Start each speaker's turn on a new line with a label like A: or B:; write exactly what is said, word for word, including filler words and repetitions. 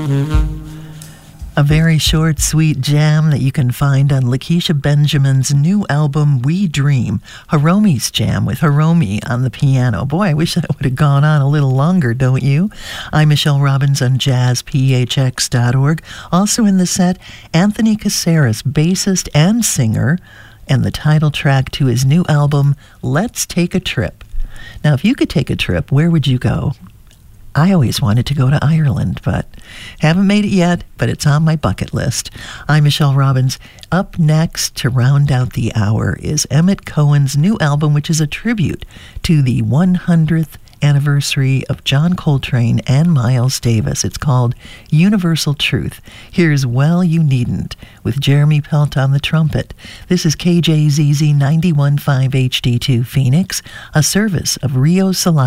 A: A very short, sweet jam that you can find on Lakeisha Benjamin's new album, We Dream. Hiromi's jam with Hiromi on the piano. Boy, I wish that would have gone on a little longer, don't you? I'm Michelle Robbins on jazz p h x dot org. Also in the set, Anthony Caceres, bassist and singer, and the title track to his new album, Let's Take a Trip. Now, if you could take a trip, where would you go? I always wanted to go to Ireland, but haven't made it yet, but it's on my bucket list. I'm Michelle Robbins. Up next to round out the hour is Emmett Cohen's new album, which is a tribute to the one hundredth anniversary of John Coltrane and Miles Davis. It's called Universal Truth. Here's Well You Needn't with Jeremy Pelt on the trumpet. This is K J Z Z ninety-one point five H D two Phoenix, a service of Rio Salado.